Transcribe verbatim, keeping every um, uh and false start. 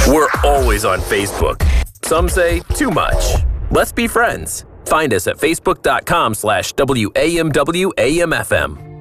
We're always on Facebook. Some say too much. Let's be friends. Find us at facebook.com slash WAMWAMFM.